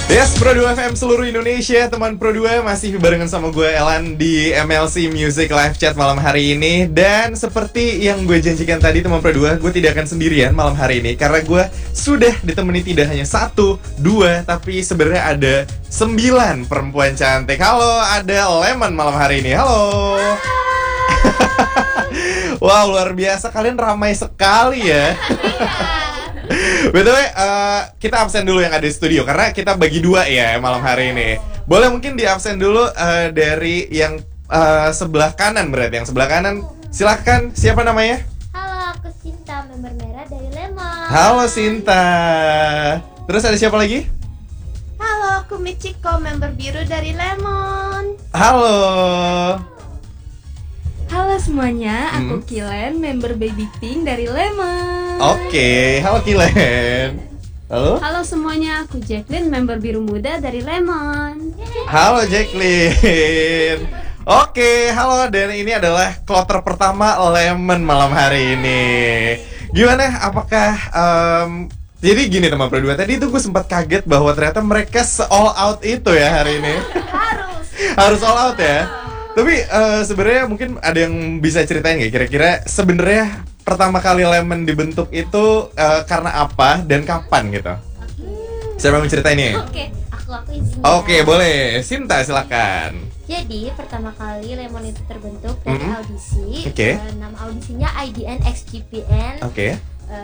Yes, Pro 2 FM seluruh Indonesia, teman Pro 2 masih barengan sama gue Elan di MLC Music Live Chat malam hari ini. Dan seperti yang gue janjikan tadi teman Pro 2, gue tidak akan sendirian malam hari ini karena gue sudah ditemani tidak hanya 1, 2, tapi sebenarnya ada 9 perempuan cantik. Halo, ada Lemon malam hari ini. Halo. Wow, luar biasa, kalian ramai sekali ya. BTW, kita absen dulu yang ada di studio karena kita bagi 2 ya malam hari ini. Boleh mungkin di absen dulu dari yang sebelah kanan, berarti yang sebelah kanan. Silahkan, siapa namanya? Halo, aku Sinta, member merah dari Lemon. Halo Sinta. Terus ada siapa lagi? Halo, aku Michiko, member biru dari Lemon. Halo. Halo semuanya, aku Kilen, member Baby Pink dari Lemon. Oke, halo Kilen. Halo. Halo semuanya, aku Jacqueline, member biru muda dari Lemon. Halo Jacqueline. Oke, halo, dan ini adalah kloter pertama Lemon malam hari ini. Gimana? Apakah jadi gini teman Pro 2, tadi itu gue sempat kaget bahwa ternyata mereka all out itu ya hari ini. Harus all out ya. Tapi sebenarnya mungkin ada yang bisa ceritain nggak kira-kira sebenarnya pertama kali Lemon dibentuk itu karena apa dan kapan gitu? Siapa yang mau ceritain nih? Oke, aku izin. Oke, boleh. Sinta silakan. Jadi pertama kali Lemon itu terbentuk dari audisi. Oke. Nama audisinya IDN XGPN. Oke.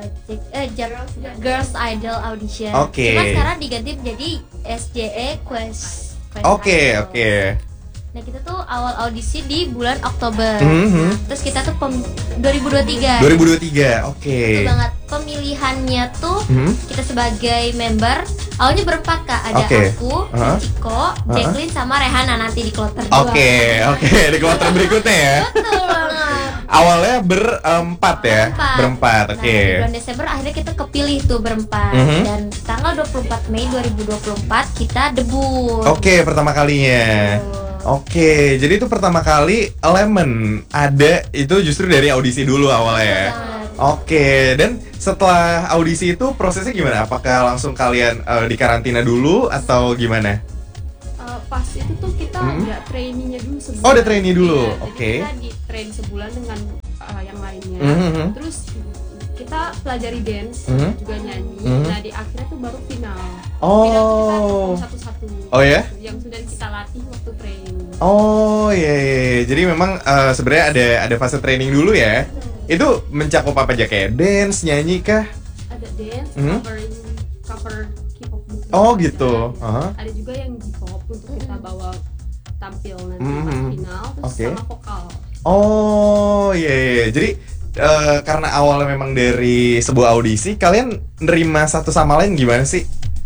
Girls Idol Audition. Oke. Cuma sekarang diganti menjadi SJE Quest. Oke, Idol. oke. Nah kita tuh awal audisi di bulan Oktober. Mhm. Terus kita tuh 2023. 2023. Oke. Betul banget. Pemilihannya tuh kita sebagai member awalnya berempat Kak. Ada Oke. aku, Michiko, Jacqueline sama Rehana nanti di kloter 2. Oke, di kloter berikutnya ya. Betul banget. Awalnya berempat ya. Berempat. Nah, Oke. di bulan Desember akhirnya kita kepilih tuh berempat. Dan tanggal 24 Mei 2024 kita debut. Oke, pertama kalinya. Oke, jadi itu pertama kali Lemon ada itu justru dari audisi dulu awalnya. Oke, dan setelah audisi itu prosesnya gimana? Apakah langsung kalian di karantina dulu atau gimana? Pas itu tuh kita udah trainingnya dulu sebulan. Oh, udah trainee dulu. Iya, Oke. Jadi kita di train sebulan dengan yang lainnya. Terus kita pelajari dance, juga nyanyi. Nah di akhirnya tuh baru final. Final tuh kita ketemu satu-satu. Oh ya? Yang sudah kita latih waktu training. Oh iya. Jadi memang sebenarnya ada fase training dulu ya. Itu mencakup apa aja, kayak dance, nyanyi kah? Ada dance, cover K-pop gitu. Oh gitu. Ada juga yang J-pop untuk kita bawa tampil nanti pas final, terus sama vokal. Oh iya. Jadi karena awalnya memang dari sebuah audisi, kalian nerima satu sama lain gimana sih?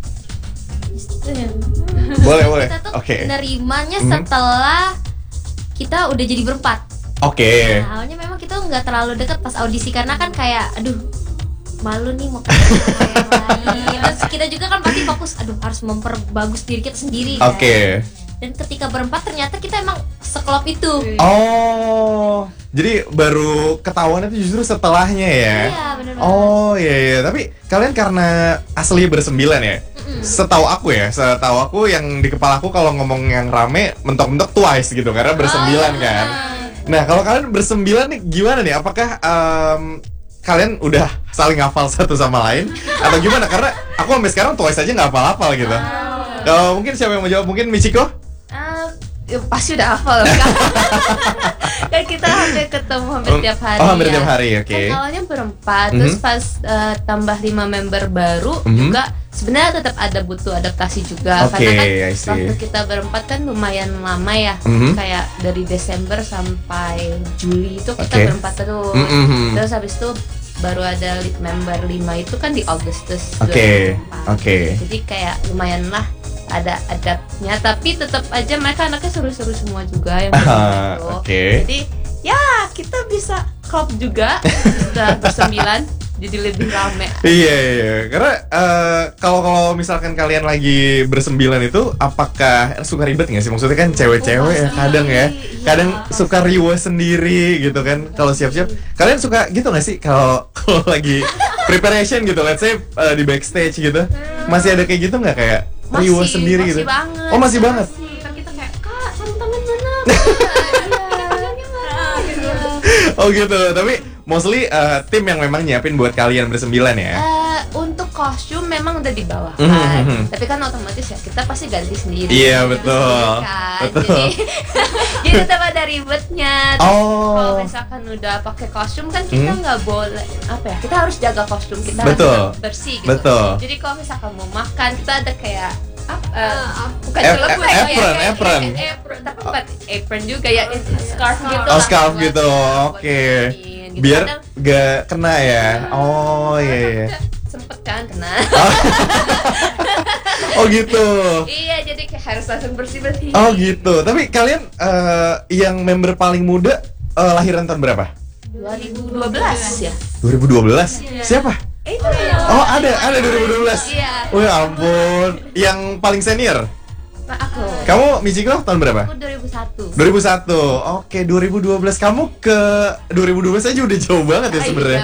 Boleh. Kita tuh Oke. nerimanya setelah kita udah jadi berempat. Oke. Nah, awalnya memang kita nggak terlalu deket pas audisi karena kan kayak aduh malu nih mau ketemu sama yang lain. Terus kita juga kan pasti fokus harus memperbagus diri kita sendiri kan. Oke. Dan ketika berempat ternyata kita emang sekelop itu. Oh, jadi baru ketahuan itu justru setelahnya ya? Iya benar. Oh iya. Tapi kalian karena asli bersembilan ya? Setahu aku yang di kepala aku kalau ngomong yang rame mentok-mentok Twice gitu karena bersembilan kan. Nah kalau kalian bersembilan nih gimana nih? Apakah kalian udah saling hafal satu sama lain atau gimana? Karena aku sampai sekarang Twice aja nggak hafal-hafal gitu. Mungkin siapa yang mau jawab? Mungkin Michiko? Ya, pasti udah hafal kan kita hampir ketemu hampir tiap hari. Oh hampir tiap hari, oke. Kan awalnya berempat, terus pas tambah 5 member baru juga sebenarnya tetap ada butuh adaptasi juga. Karena kan waktu kita berempat kan lumayan lama ya, kayak dari Desember sampai Juli itu kita berempat terus. Terus habis itu baru ada lead member 5 itu kan di Agustus 2024. Jadi kayak lumayan lah ada adaptnya, tapi tetap aja mereka anaknya seru-seru semua juga yang Jadi ya kita bisa klop juga sudah bersembilan jadi lebih rame. Iya. Karena kalau misalkan kalian lagi bersembilan itu, apakah suka ribet nggak sih? Maksudnya kan cewek-cewek ya kadang ya, kadang suka riweh sendiri gitu kan. Kalau siap-siap, kalian suka gitu nggak sih? Kalau lagi preparation gitu, let's say di backstage gitu, masih ada kayak gitu nggak kayak? riuh sendiri gitu. Banget, oh masih banget. Kan kita kayak kak sarung tangan mana? Iya. Oh gitu. Tapi mostly tim yang memang nyiapin buat kalian bersembilan ya. Untuk kostum memang udah di bawah kan. Tapi kan otomatis ya kita pasti ganti sendiri. Iya betul. Kan? Betul. Jadi tetap ada ribetnya. Oh. Kalau misalkan udah pakai kostum kan kita nggak boleh apa ya? Kita harus jaga kostum kita betul. harus bersih gitu. Betul. Jadi kalau misalkan mau makan kita ada kayak bukan apron. Tapi bukan apron juga ya, scarf gitu. Oh scarf gitu. Oke. Biar gak kena ya. Oh iya. Sempet kan kena. Oh gitu. Iya, jadi kayak harus langsung bersih-bersih. Oh gitu. Tapi kalian yang member paling muda lahiran tahun berapa? 2012 ya. 2012? Siapa? Itu Oh ada 2012. Iya. Oh ya ampun. Yang paling senior? Pak aku. Kamu Michiko tahun berapa? Aku 2001. 2001. Oke, 2012. Kamu ke 2012 aja udah jauh banget ya sebenarnya.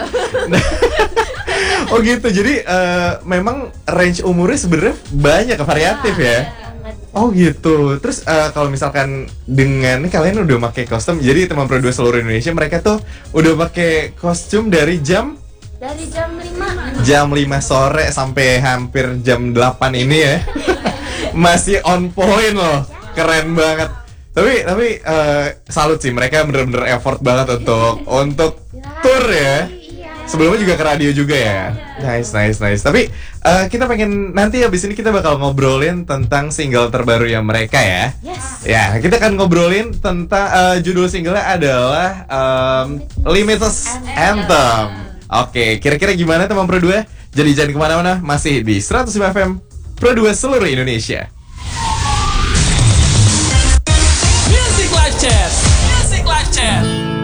Oh gitu. Jadi memang range umurnya sebenarnya banyak, variatif ya. Oh gitu. Terus kalau misalkan dengan kalian udah pakai kostum, jadi teman Pro 2 seluruh Indonesia mereka tuh udah pakai kostum dari jam 5 sore sampai hampir jam 8 ini ya. Masih on point loh. Keren banget. Tapi salut sih, mereka bener-bener effort banget untuk tour ya. Sebelumnya juga ke radio juga ya. Nice. Tapi kita pengen nanti habis ini kita bakal ngobrolin tentang single terbaru yang mereka ya. Yes. Ya, kita akan ngobrolin tentang judul singlenya adalah Limitless Anthem. Oke, kira-kira gimana teman Pro 2? Jadi jangan kemana-mana, masih di 105 FM Pro 2 seluruh Indonesia.